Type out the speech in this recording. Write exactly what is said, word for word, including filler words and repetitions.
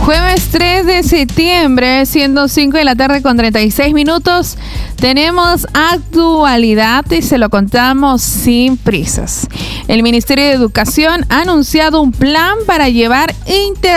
Jueves tres de septiembre, siendo cinco de la tarde con treinta y seis minutos, tenemos actualidad y se lo contamos sin prisas. El Ministerio de Educación ha anunciado un plan para llevar internet